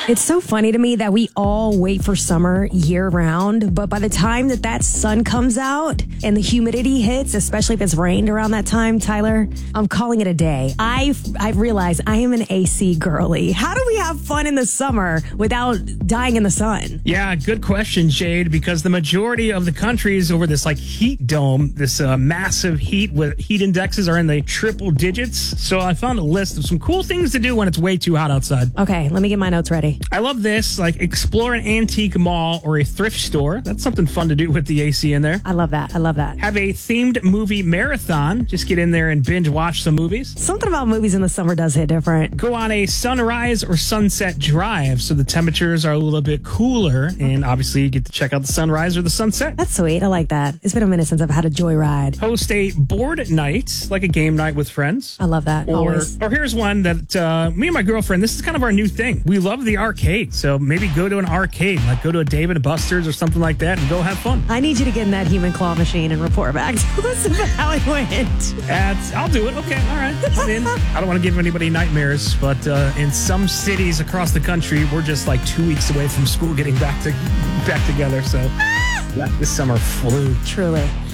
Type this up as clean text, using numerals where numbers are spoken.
It's so funny to me that we all wait for summer year round, but by the time that sun comes out and the humidity hits, especially if it's rained around that time, Tyler, I'm calling it a day. I've realized I am an AC girly. How do we have fun in the summer without dying in the sun? Yeah, good question, Jade, because the majority of the country is over this like heat dome, this massive heat with heat indexes are in the triple digits. So I found a list of some cool things to do when it's way too hot outside. Okay, let me get my notes ready. I love this, like explore an antique mall or a thrift store. That's something fun to do with the AC in there. I love that. I love that. Have a themed movie marathon. Just get in there and binge watch some movies. Something about movies in the summer does hit different. Go on a sunrise or sunset drive so the temperatures are a little bit cooler and obviously you get to check out the sunrise or the sunset. That's sweet. I like that. It's been a minute since I've had a joyride. Host a board night, like a game night with friends. I love that. Always. Or here's one that me and my girlfriend, this is kind of our new thing. We love the arcade. So maybe go to an arcade, like go to a Dave and Buster's or something like that and go have fun. I need you to get in that human claw machine and report back to us about how it went. I'll do it. Okay. All right. I'm in. I don't want to give anybody nightmares, but in some cities across the country, we're just like 2 weeks away from school getting back together. So this summer flew. Truly.